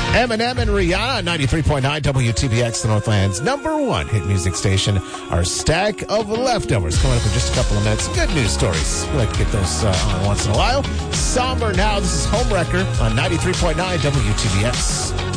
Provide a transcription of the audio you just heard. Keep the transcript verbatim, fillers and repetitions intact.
Eminem and Rihanna, ninety-three point nine W T B X, the Northland's number one hit music station. Our stack of leftovers coming up in just a couple of minutes. Good news stories. We like to get those uh, on once in a while. Somber now. This is Homewrecker on ninety-three point nine W T B X.